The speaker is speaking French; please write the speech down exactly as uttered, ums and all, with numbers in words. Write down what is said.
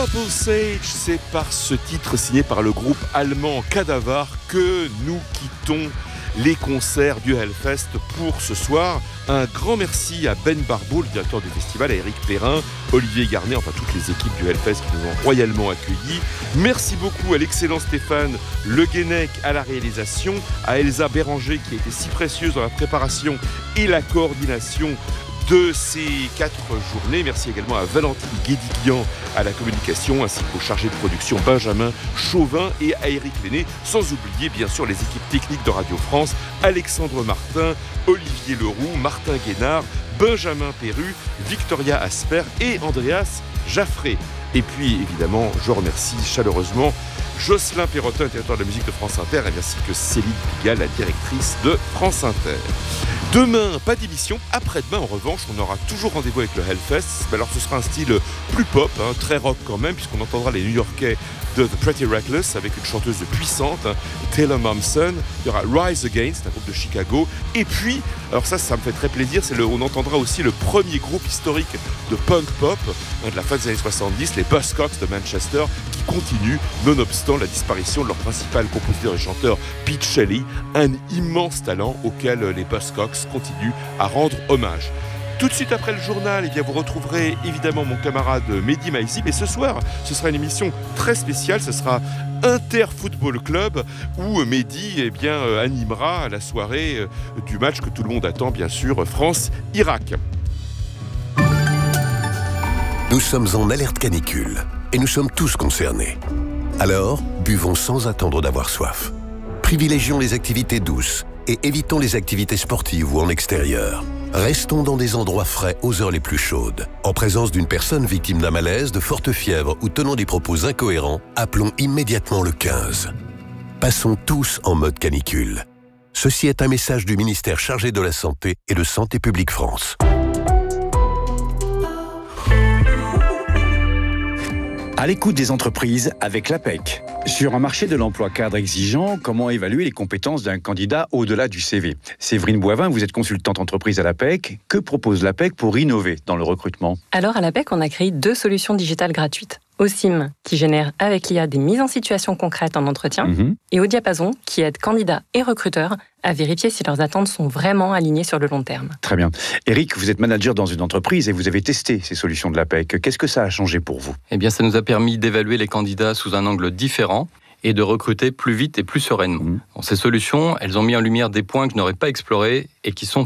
Purple Sage, c'est par ce titre signé par le groupe allemand Cadavar que nous quittons les concerts du Hellfest pour ce soir. Un grand merci à Ben Barbeau, le directeur du festival, à Éric Perrin, Olivier Garnet, enfin toutes les équipes du Hellfest qui nous ont royalement accueillis. Merci beaucoup à l'excellent Stéphane Le Guenec à la réalisation, à Elsa Béranger qui a été si précieuse dans la préparation et la coordination de ces quatre journées. Merci également à Valentine Guédiguian à la communication, ainsi qu'au chargé de production Benjamin Chauvin et à Éric Lenné, sans oublier bien sûr les équipes techniques de Radio France, Alexandre Martin, Olivier Leroux, Martin Guénard, Benjamin Perru, Victoria Asper et Andreas Jaffré. Et puis évidemment, je remercie chaleureusement Jocelyn Perrotin, directeur de la musique de France Inter, ainsi que Céline Pigalle, la directrice de France Inter. Demain, pas d'émission. Après-demain, en revanche, on aura toujours rendez-vous avec le Hellfest. Alors, ce sera un style plus pop, hein, très rock quand même, puisqu'on entendra les New-Yorkais de The Pretty Reckless avec une chanteuse puissante, hein, Taylor Momsen. Il y aura Rise Against, un groupe de Chicago. Et puis, alors ça, ça me fait très plaisir, c'est le, on entendra aussi le premier groupe historique de punk pop hein, de la fin des années soixante-dix, les Buzzcocks de Manchester, qui continuent, nonobstant la disparition de leur principal compositeur et chanteur, Pete Shelley, un immense talent auquel les Buzzcocks continuent à rendre hommage. Tout de suite après le journal, eh bien, vous retrouverez évidemment mon camarade Mehdi Maizi, mais ce soir, ce sera une émission très spéciale, ce sera Inter Football Club, où Mehdi eh bien, animera la soirée du match que tout le monde attend, bien sûr, France-Irak. Nous sommes en alerte canicule, et nous sommes tous concernés. Alors, buvons sans attendre d'avoir soif. Privilégions les activités douces, et évitons les activités sportives ou en extérieur. Restons dans des endroits frais aux heures les plus chaudes. En présence d'une personne victime d'un malaise, de forte fièvre ou tenant des propos incohérents, appelons immédiatement le quinze. Passons tous en mode canicule. Ceci est un message du ministère chargé de la Santé et de Santé publique France. À l'écoute des entreprises avec l'A P E C. Sur un marché de l'emploi cadre exigeant, comment évaluer les compétences d'un candidat au-delà du C V ? Séverine Boivin, vous êtes consultante entreprise à l'A P E C. Que propose l'A P E C pour innover dans le recrutement ? Alors à l'A P E C, on a créé deux solutions digitales gratuites. Osim, qui génère avec l'I A des mises en situation concrètes en entretien, mmh. et Au Diapason, qui aide candidats et recruteurs à vérifier si leurs attentes sont vraiment alignées sur le long terme. Très bien. Eric, vous êtes manager dans une entreprise et vous avez testé ces solutions de l'A P E C. Qu'est-ce que ça a changé pour vous ? Eh bien, ça nous a permis d'évaluer les candidats sous un angle différent et de recruter plus vite et plus sereinement. Mmh. Bon, ces solutions, elles ont mis en lumière des points que je n'aurais pas explorés et qui sont